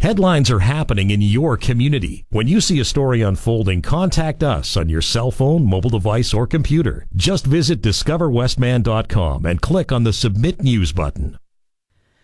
Headlines are happening in your community. When you see a story unfolding, contact us on your cell phone, mobile device, or computer. Just visit discoverwestman.com and click on the Submit News button.